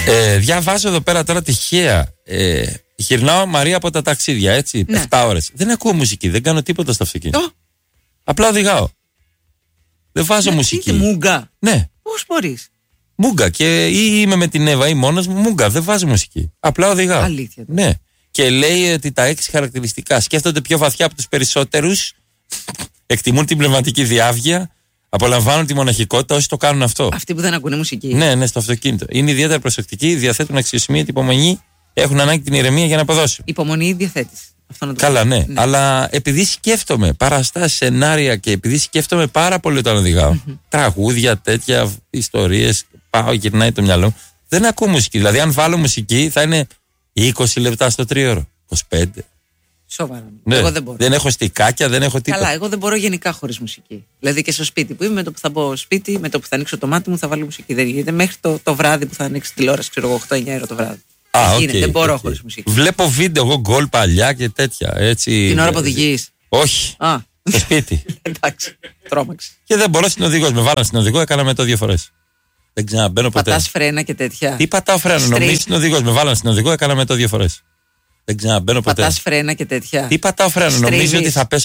Διαβάζω εδώ πέρα τώρα τυχαία. Γυρνάω Μαρία από τα ταξίδια, έτσι. Ναι. 7 ώρες. Δεν ακούω μουσική, δεν κάνω τίποτα στο αυτοκίνητο. Απλά οδηγάω. Δεν βάζω μουσική. Είναι μούγκα. Ναι. Πώς μπορείς? Μούγκα. Και ή είμαι με την Εύα ή μόνος μου, μούγκα. Δεν βάζω μουσική. Απλά οδηγάω. Αλήθεια. Ναι. Και λέει ότι τα 6 χαρακτηριστικά σκέφτονται πιο βαθιά από τους περισσότερους, εκτιμούν την πνευματική διάβγεια, απολαμβάνουν τη μοναχικότητα όσοι το κάνουν αυτό. Αυτοί που δεν ακούνε μουσική. Ναι, στο αυτοκίνητο. Είναι ιδιαίτερα προσεκτικοί, διαθέτουν αξιοσημείωτη υπομονή, έχουν ανάγκη την ηρεμία για να αποδώσουν. Υπομονή ή διαθέτηση. Αυτό να το Καλά, πω. ναι. Αλλά επειδή σκέφτομαι παραστάσεις, σενάρια και επειδή σκέφτομαι πάρα πολύ όταν οδηγάω, τραγούδια, τέτοια ιστορίες, πάω, γυρνάει το μυαλό μου. Δεν ακούω μουσική. Δηλαδή, αν βάλω μουσική, θα είναι 20 λεπτά στο 3ωρο, 25. Σοβαρά. Ναι. Εγώ δεν μπορώ. Δεν έχω στικάκια, δεν έχω τίποτα. Καλά, εγώ δεν μπορώ γενικά χωρίς μουσική. Δηλαδή και στο σπίτι που είμαι, με το που θα μπω σπίτι, με το που θα ανοίξω το μάτι μου, θα βάλω μουσική. Δεν γίνεται μέχρι το βράδυ που θα ανοίξει τηλεόραση, ξέρω εγώ, 8-9 ώρα το βράδυ. Δεν μπορώ χωρίς μουσική. Βλέπω βίντεο εγώ γκολ παλιά και τέτοια. Έτσι, την ώρα που οδηγείς? Όχι. Στο σπίτι. Εντάξει. Τρόμαξε. Και δεν μπορώ στην οδηγό. Με βάλαν στην οδηγό, έκανα με το 2 φορές. Δεν ξαναμπαίνω ποτέ. Πατάς φρένα και τέτοια? Τι πατάω φρένα? Νομίζω στην οδηγό. Με βάλαν στην οδηγό, έκανα με το 2 φορές. Δεν ξαναμπαίνω ποτέ. Πατάς φρένα και τέτοια? Τι πατάω φρένα? Νομίζω ότι θα πέσω